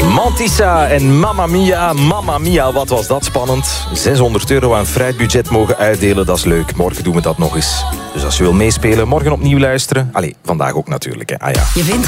Mantissa en Mamma Mia, wat was dat spannend. €600 aan fruitbudget mogen uitdelen, dat is leuk. Morgen doen we dat nog eens. Dus als je wil meespelen, morgen opnieuw luisteren. Allee, vandaag ook natuurlijk. Hè. Ah ja.